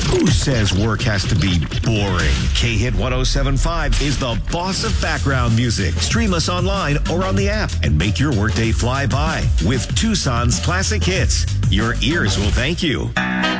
Who says work has to be boring? K-Hit 107.5 is the boss of background music. Stream us online or on the app and make your workday fly by with Tucson's classic hits. Your ears will thank you.